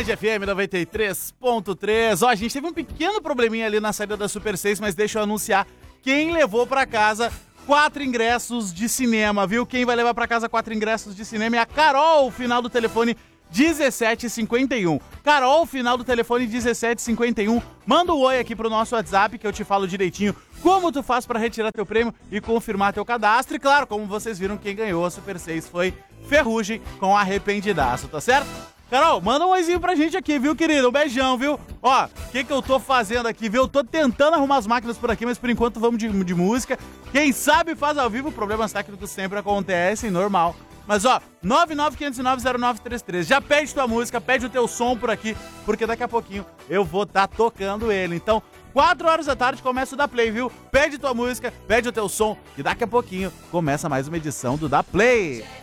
Band FM 93.3. Ó, a gente teve um pequeno probleminha ali na saída da Super 6, mas deixa eu anunciar quem levou pra casa 4 ingressos de cinema, viu? Quem vai levar pra casa 4 ingressos de cinema é a Carol, final do telefone 1751. Carol, final do telefone 1751. Manda um oi aqui pro nosso WhatsApp que eu te falo direitinho como tu faz pra retirar teu prêmio e confirmar teu cadastro. E claro, como vocês viram, quem ganhou a Super 6 foi Ferrugem com Arrependidaço, tá certo? Carol, manda um oizinho pra gente aqui, viu, querida? Um beijão, viu? Ó, o que eu tô fazendo aqui, viu? Eu tô tentando arrumar as máquinas por aqui, mas por enquanto vamos de música. Quem sabe faz ao vivo, problemas técnicos sempre acontecem, normal. Mas ó, 995090933, já pede tua música, pede o teu som por aqui, porque daqui a pouquinho eu vou estar tocando ele. Então, 4 horas da tarde começa o Da Play, viu? Pede tua música, pede o teu som, e daqui a pouquinho começa mais uma edição do Da Play.